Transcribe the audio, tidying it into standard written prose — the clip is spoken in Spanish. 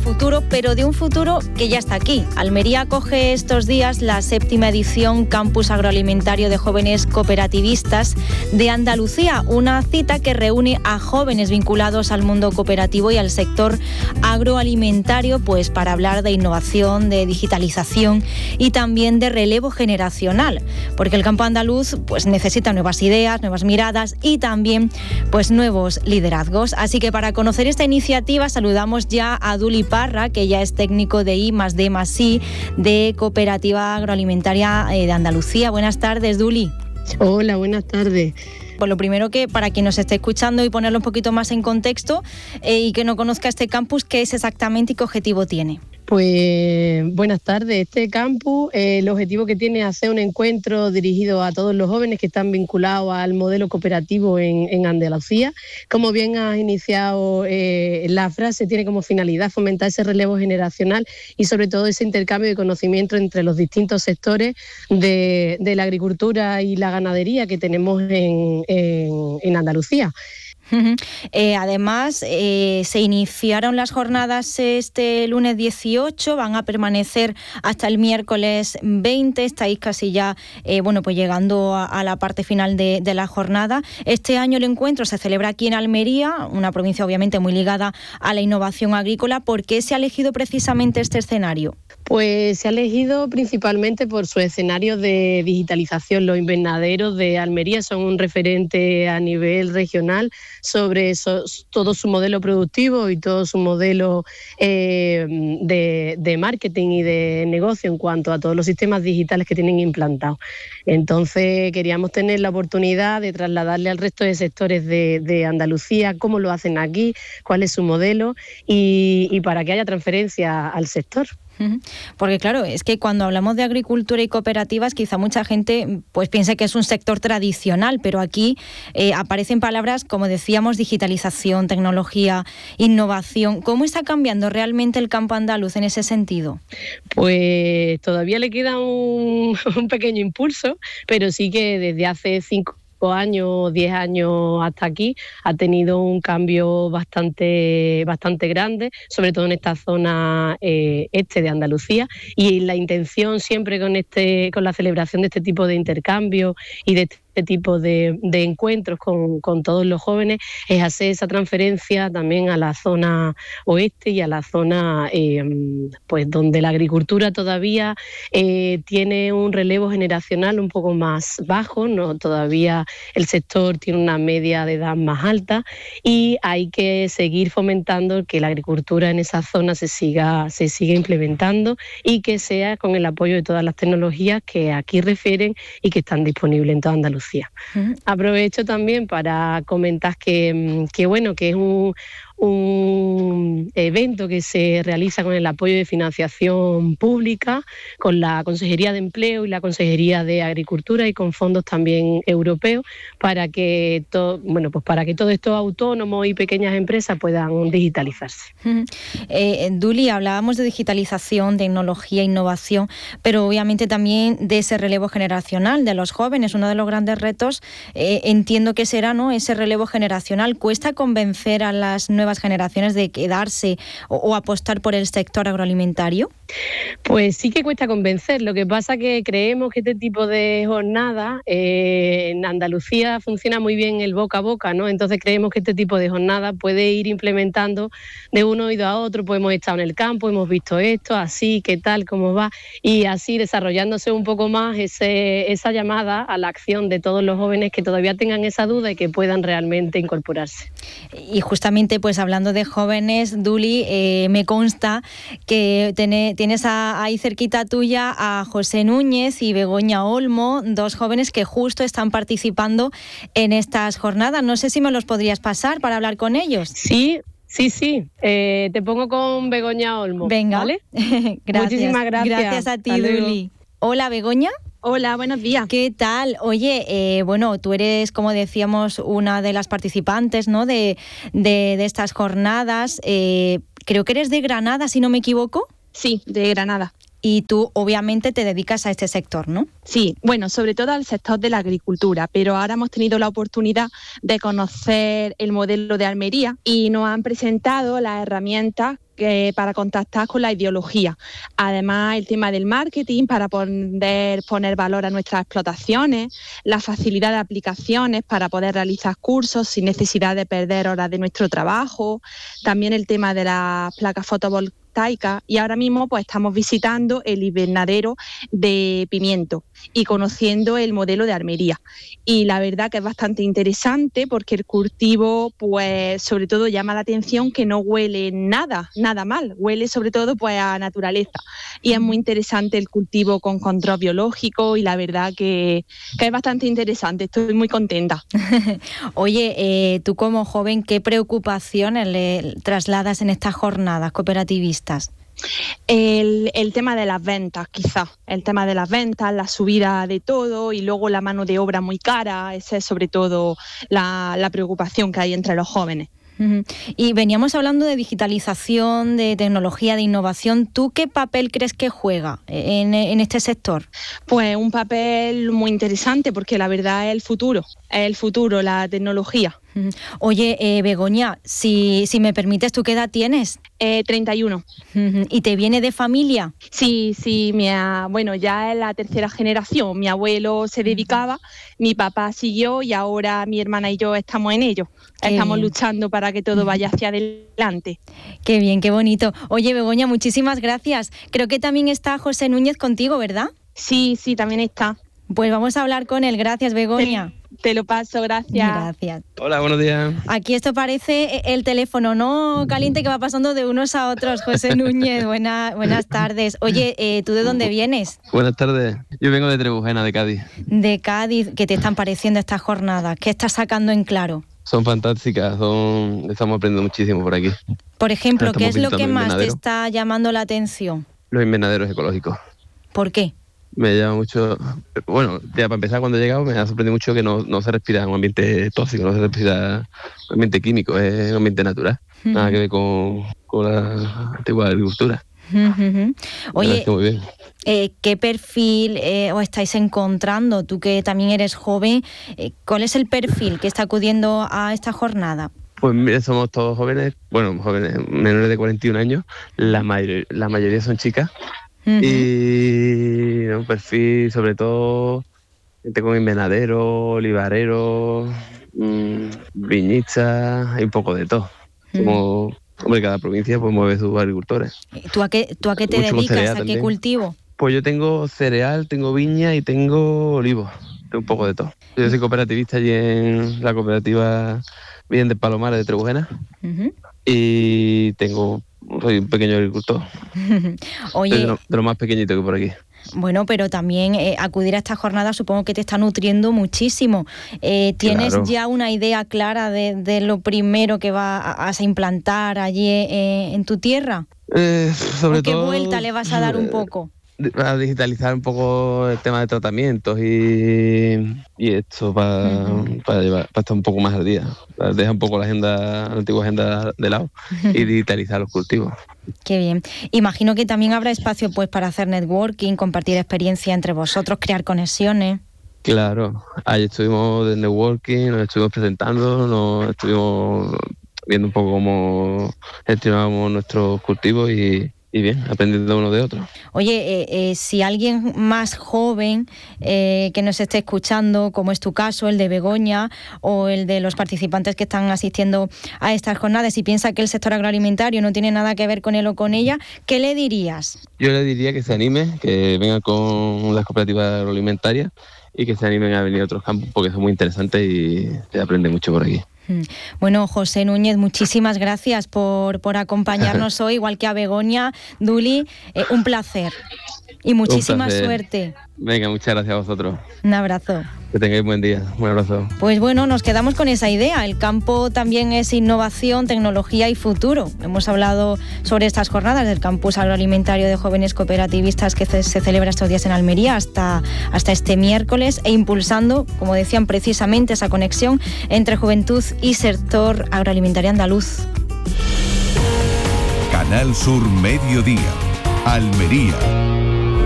futuro, pero de un futuro que ya está aquí. Almería acoge estos días la 7ª edición Campus Agroalimentario de Jóvenes Cooperativistas de Andalucía, una cita que reúne a jóvenes vinculados al mundo cooperativo y al sector agroalimentario, pues para hablar de innovación, de digitalización y también de relevo generacional, porque el campo andaluz pues necesita nuevas ideas, nuevas miradas y también pues nuevos liderazgos. Así que para conocer esta iniciativa saludamos ya a Duli Parra, que ya es técnico de I+D+I de Cooperativa Agroalimentaria de Andalucía. Buenas tardes, Duli. Hola, buenas tardes. Pues lo primero, que para quien nos esté escuchando y ponerlo un poquito más en contexto y que no conozca este campus, ¿qué es exactamente y qué objetivo tiene? Pues buenas tardes. Este campus, el objetivo que tiene es hacer un encuentro dirigido a todos los jóvenes que están vinculados al modelo cooperativo en Andalucía. Como bien has iniciado la frase, tiene como finalidad fomentar ese relevo generacional y sobre todo ese intercambio de conocimiento entre los distintos sectores de la agricultura y la ganadería que tenemos en Andalucía. Además, se iniciaron las jornadas este lunes 18, van a permanecer hasta el miércoles 20, estáis casi ya pues llegando a la parte final de la jornada. Este año el encuentro se celebra aquí en Almería, una provincia obviamente muy ligada a la innovación agrícola. ¿Por qué se ha elegido precisamente este escenario? Pues se ha elegido principalmente por su escenario de digitalización. Los invernaderos de Almería son un referente a nivel regional sobre todo su modelo productivo y todo su modelo de marketing y de negocio en cuanto a todos los sistemas digitales que tienen implantados. Entonces queríamos tener la oportunidad de trasladarle al resto de sectores de Andalucía cómo lo hacen aquí, cuál es su modelo y para que haya transferencia al sector. Porque claro, es que cuando hablamos de agricultura y cooperativas, quizá mucha gente pues piensa que es un sector tradicional, pero aquí aparecen palabras como decíamos, digitalización, tecnología, innovación. ¿Cómo está cambiando realmente el campo andaluz en ese sentido? Pues todavía le queda un pequeño impulso, pero sí que desde hace 5 años, 10 años hasta aquí, ha tenido un cambio bastante grande, sobre todo en esta zona este de Andalucía, y la intención siempre con la celebración de este tipo de intercambio y de este tipo de encuentros con todos los jóvenes es hacer esa transferencia también a la zona oeste y a la zona pues donde la agricultura todavía tiene un relevo generacional un poco más bajo, ¿no? Todavía el sector tiene una media de edad más alta y hay que seguir fomentando que la agricultura en esa zona se siga implementando y que sea con el apoyo de todas las tecnologías que aquí refieren y que están disponibles en toda Andalucía. Aprovecho también para comentar que es un evento que se realiza con el apoyo de financiación pública, con la Consejería de Empleo y la Consejería de Agricultura y con fondos también europeos para que todos estos autónomos y pequeñas empresas puedan digitalizarse. Duli, hablábamos de digitalización, tecnología, innovación, pero obviamente también de ese relevo generacional de los jóvenes. Uno de los grandes retos entiendo que será, ¿no?, ese relevo generacional. ¿Cuesta convencer a las nuevas generaciones de quedarse o apostar por el sector agroalimentario? Pues sí que cuesta convencer. Lo que pasa es que creemos que este tipo de jornada en Andalucía funciona muy bien el boca a boca, ¿no? Entonces creemos que este tipo de jornada puede ir implementando de un oído a otro. Pues hemos estado en el campo, hemos visto esto, así, qué tal, cómo va, y así desarrollándose un poco más esa llamada a la acción de todos los jóvenes que todavía tengan esa duda y que puedan realmente incorporarse. Y justamente pues hablando de jóvenes, Duli, me consta que tienes ahí cerquita tuya a José Núñez y Begoña Olmo, dos jóvenes que justo están participando en estas jornadas. No sé si me los podrías pasar para hablar con ellos. Sí. Te pongo con Begoña Olmo. Venga, ¿vale? Gracias. Muchísimas gracias. Gracias a ti, Duli. Hola, Begoña. Hola, buenos días. ¿Qué tal? Oye, tú eres, como decíamos, una de las participantes, ¿no?, de estas jornadas. Creo que eres de Granada, si no me equivoco. Sí, de Granada. Y tú, obviamente, te dedicas a este sector, ¿no? Sí, bueno, sobre todo al sector de la agricultura, pero ahora hemos tenido la oportunidad de conocer el modelo de Almería y nos han presentado las herramientas para contactar con la ideología. Además, el tema del marketing para poder poner valor a nuestras explotaciones, la facilidad de aplicaciones para poder realizar cursos sin necesidad de perder horas de nuestro trabajo, también el tema de las placas fotovoltaicas, y ahora mismo pues estamos visitando el invernadero de pimiento y conociendo el modelo de armería. Y la verdad que es bastante interesante porque el cultivo pues sobre todo llama la atención que no huele nada mal, huele sobre todo pues a naturaleza. Y es muy interesante el cultivo con control biológico y la verdad que es bastante interesante, estoy muy contenta. Oye, tú como joven, ¿qué preocupaciones le trasladas en estas jornadas cooperativistas? El tema de las ventas, quizás. El tema de las ventas, la subida de todo y luego la mano de obra muy cara. Esa es sobre todo la preocupación que hay entre los jóvenes. Y veníamos hablando de digitalización, de tecnología, de innovación. ¿Tú qué papel crees que juega en este sector? Pues un papel muy interesante porque la verdad es el futuro, la tecnología. Oye, Begoña, si me permites, ¿tú qué edad tienes? 31. ¿Y te viene de familia? Sí, bueno, ya es la tercera generación. Mi abuelo se dedicaba, mi papá siguió y ahora mi hermana y yo estamos en ello. Estamos luchando para que todo vaya hacia adelante. Qué bien, qué bonito. Oye, Begoña, muchísimas gracias. Creo que también está José Núñez contigo, ¿verdad? Sí, también está. Pues vamos a hablar con él. Gracias, Begoña. Te lo paso, gracias. Gracias. Hola, buenos días. Aquí esto parece el teléfono, ¿no, caliente, que va pasando de unos a otros? José Núñez, buenas tardes. Oye, ¿tú de dónde vienes? Buenas tardes. Yo vengo de Trebujena, de Cádiz. De Cádiz. ¿Qué te están pareciendo estas jornadas? ¿Qué estás sacando en claro? Son fantásticas, estamos aprendiendo muchísimo por aquí. Por ejemplo, ¿qué es lo que más te está llamando la atención? Los invernaderos ecológicos. ¿Por qué? Me llama mucho, bueno, ya para empezar, cuando he llegado me ha sorprendido mucho que no se respira un ambiente tóxico, no se respira un ambiente químico, es un ambiente natural, nada que ver con la antigua agricultura. Oye, muy bien. ¿Qué perfil os estáis encontrando? Tú que también eres joven, ¿cuál es el perfil que está acudiendo a esta jornada? Pues mire, somos todos jóvenes, menores de 41 años, la mayoría son chicas. Y un perfil sobre todo gente con invernadero, olivarero, viñistas, hay un poco de todo. Cada provincia pues mueve sus agricultores. ¿Tú a qué te dedicas? ¿A qué cultivo? Pues yo tengo cereal, tengo viña y tengo olivos, tengo un poco de todo. Yo soy cooperativista allí en la cooperativa Bien de Palomares de Trebujena y soy un pequeño agricultor. Oye, de lo más pequeñito que por aquí. Bueno, pero también acudir a estas jornadas supongo que te está nutriendo muchísimo. ¿Tienes ya una idea clara de lo primero que vas a implantar allí en tu tierra? Sobre ¿Qué todo, vuelta le vas a dar un poco? A digitalizar un poco el tema de tratamientos y esto para estar un poco más al día. Dejar un poco la antigua agenda de lado y digitalizar los cultivos. Qué bien. Imagino que también habrá espacio pues para hacer networking, compartir experiencia entre vosotros, crear conexiones. Claro, ahí estuvimos de networking, nos estuvimos presentando, nos estuvimos viendo un poco cómo gestionábamos nuestros cultivos y bien, aprendiendo uno de otro. Oye, si alguien más joven que nos esté escuchando, como es tu caso, el de Begoña o el de los participantes que están asistiendo a estas jornadas y piensa que el sector agroalimentario no tiene nada que ver con él o con ella, ¿qué le dirías? Yo le diría que se anime, que vengan con las cooperativas agroalimentarias y que se animen a venir a otros campos porque son muy interesantes y se aprende mucho por aquí. Bueno, José Núñez, muchísimas gracias por acompañarnos hoy, igual que a Begoña, Duli, un placer y muchísima suerte. Venga, muchas gracias a vosotros. Un abrazo. Que tengáis buen día, un abrazo. Pues bueno, nos quedamos con esa idea. El campo también es innovación, tecnología y futuro. Hemos hablado sobre estas jornadas del Campus Agroalimentario de Jóvenes Cooperativistas que se celebra estos días en Almería hasta este miércoles e impulsando, como decían, precisamente esa conexión entre juventud y sector agroalimentario andaluz. Canal Sur Mediodía, Almería.